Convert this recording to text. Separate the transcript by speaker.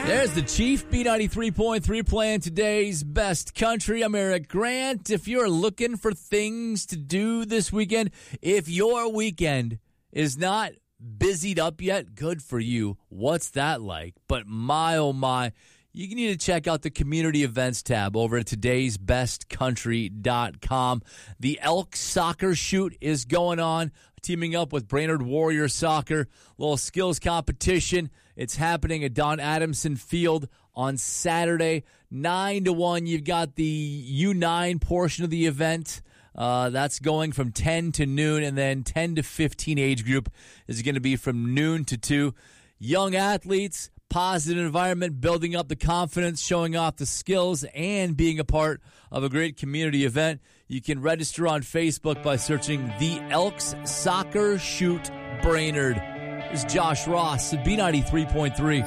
Speaker 1: There's the Chief, B93.3, playing today's best country. I'm Eric Grant. If you're looking for things to do this weekend, if your weekend is not busied up yet, good for you. What's that like? But my, oh my, you need to check out the community events tab over at today'sbestcountry.com. The Elk Soccer Shoot is going on, teaming up with Brainerd Warrior Soccer. Little skills competition. It's happening at Don Adamson Field on Saturday, 9 to 1. You've got the U9 portion of the event. That's going from 10 to noon, and then 10 to 15 age group is going to be from noon to 2. Young athletes, positive environment, building up the confidence, showing off the skills, and being a part of a great community event. You can register on Facebook by searching The Elks Soccer Shoot Brainerd. This is Josh Ross at B93.3.